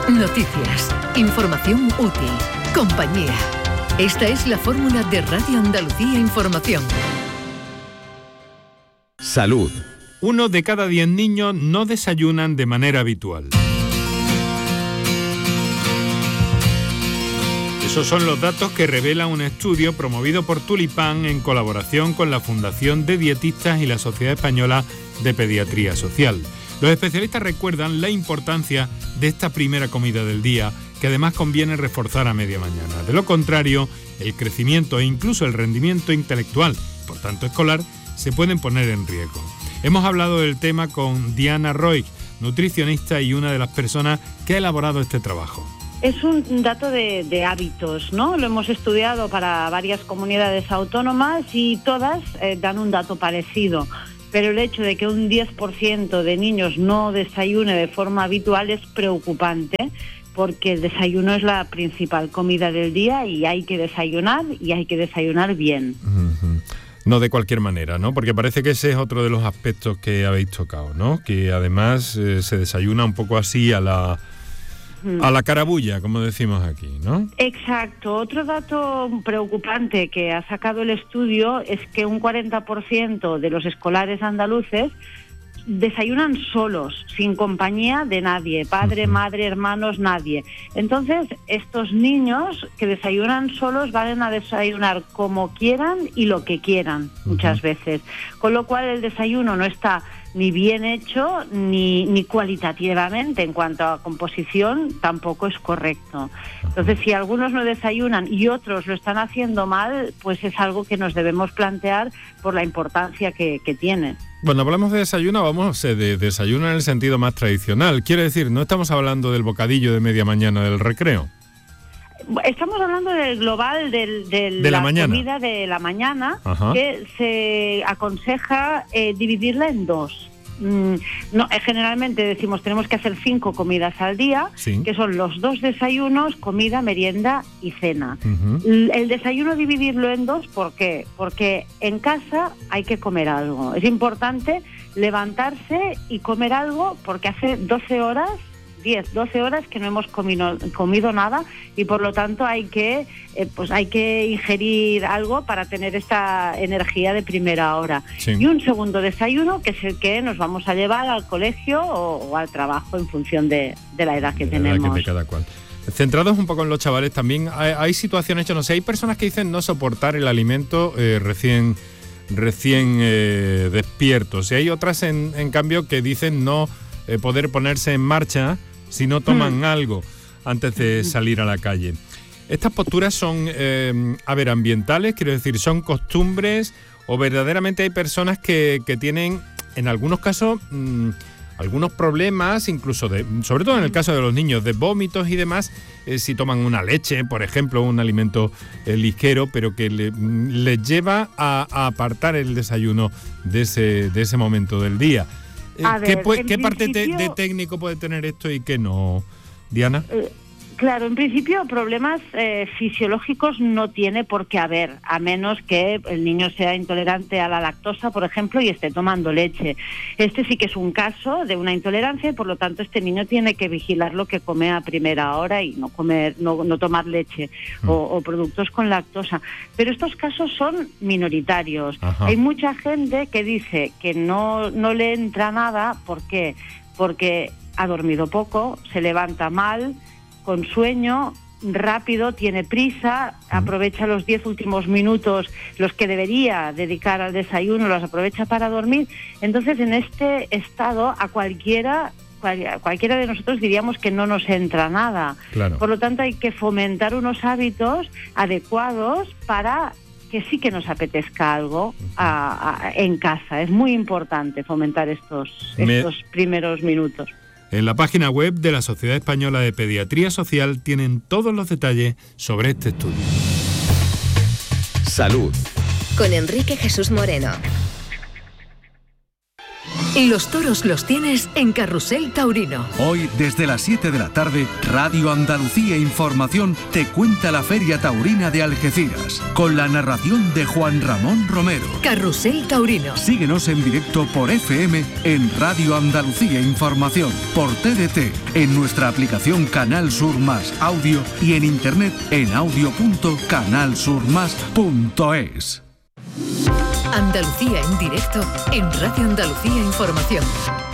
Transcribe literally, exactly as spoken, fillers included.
Noticias, información útil, compañía. Esta es la fórmula de Radio Andalucía Información. Salud. Uno de cada diez niños no desayunan de manera habitual. Esos son los datos que revela un estudio promovido por Tulipán en colaboración con la Fundación de Dietistas y la Sociedad Española de Pediatría Social. Los especialistas recuerdan la importancia de esta primera comida del día, que además conviene reforzar a media mañana. De lo contrario, el crecimiento e incluso el rendimiento intelectual, por tanto escolar, se pueden poner en riesgo. Hemos hablado del tema con Diana Roig, nutricionista y una de las personas que ha elaborado este trabajo. Es un dato de, de hábitos, ¿no? Lo hemos estudiado para varias comunidades autónomas y todas eh, dan un dato parecido. Pero el hecho de que un diez por ciento de niños no desayune de forma habitual es preocupante, porque el desayuno es la principal comida del día y hay que desayunar y hay que desayunar bien. Uh-huh. No de cualquier manera, ¿no? Porque parece que ese es otro de los aspectos que habéis tocado, ¿no? Que además eh, se desayuna un poco así a la... a la carabulla, como decimos aquí, ¿no? Exacto. Otro dato preocupante que ha sacado el estudio es que un cuarenta por ciento de los escolares andaluces desayunan solos, sin compañía de nadie, padre, uh-huh. madre, hermanos, nadie. Entonces, estos niños que desayunan solos van a desayunar como quieran y lo que quieran, uh-huh. muchas veces. Con lo cual, el desayuno no está ni bien hecho, ni, ni cualitativamente en cuanto a composición, tampoco es correcto. Entonces, si algunos no desayunan y otros lo están haciendo mal, pues es algo que nos debemos plantear por la importancia que, que tiene. Bueno, hablamos de desayuno, vamos de desayuno en el sentido más tradicional. Quiere decir, no estamos hablando del bocadillo de media mañana del recreo. Estamos hablando del global del, del, de la, la mañana. comida de la mañana, Ajá. que se aconseja eh, dividirla en dos. Mm, no, eh, generalmente decimos tenemos que hacer cinco comidas al día, sí. que son los dos desayunos, comida, merienda y cena. Uh-huh. El, el desayuno dividirlo en dos, ¿por qué? Porque en casa hay que comer algo. Es importante levantarse y comer algo porque hace doce horas diez, doce horas que no hemos comido, comido nada y por lo tanto hay que eh, pues hay que ingerir algo para tener esta energía de primera hora. Sí. Y un segundo desayuno que es el que nos vamos a llevar al colegio o, o al trabajo en función de, de la edad que de tenemos. La edad que de cada cual. Centrados un poco en los chavales también, hay, hay situaciones, yo no sé, hay personas que dicen no soportar el alimento eh, recién recién eh, despiertos y hay otras en, en cambio que dicen no eh, poder ponerse en marcha si no toman mm. algo antes de salir a la calle. ¿Estas posturas son, eh, a ver, ambientales? Quiero decir, ¿son costumbres o verdaderamente hay personas que, que tienen, en algunos casos, mmm, algunos problemas, incluso, de, sobre todo en el caso de los niños, de vómitos y demás, eh, si toman una leche, por ejemplo, un alimento eh, ligero, pero que le, les lleva a, a apartar el desayuno de ese, de ese momento del día? A ¿Qué, ver, puede, ¿qué parte principio, de, de técnico puede tener esto y qué no, Diana? Eh, claro, en principio problemas eh, fisiológicos no tiene por qué haber, a menos que el niño sea intolerante a la lactosa, por ejemplo, y esté tomando leche. Este sí que es un caso de una intolerancia y por lo tanto este niño tiene que vigilar lo que come a primera hora y no comer, no, no tomar leche mm. o, o productos con lactosa. Pero estos casos son minoritarios. Ajá. Hay mucha gente que dice que no, no le entra nada. ¿Por qué? Porque ha dormido poco, se levanta mal, con sueño, rápido, tiene prisa, aprovecha los diez últimos minutos, los que debería dedicar al desayuno, los aprovecha para dormir. Entonces, en este estado, a cualquiera, cual, cualquiera de nosotros diríamos que no nos entra nada. Claro. Por lo tanto, hay que fomentar unos hábitos adecuados para que sí que nos apetezca algo a, a, en casa. Es muy importante fomentar estos, Me... estos primeros minutos. En la página web de la Sociedad Española de Pediatría Social tienen todos los detalles sobre este estudio. Salud. Con Enrique Jesús Moreno. Los toros los tienes en Carrusel Taurino. Hoy, desde las siete de la tarde, Radio Andalucía Información te cuenta la Feria Taurina de Algeciras, con la narración de Juan Ramón Romero. Carrusel Taurino. Síguenos en directo por F M en Radio Andalucía Información, por T D T, en nuestra aplicación Canal Sur Más Audio y en internet en audio punto canal sur más punto es. Andalucía en directo en Radio Andalucía Información.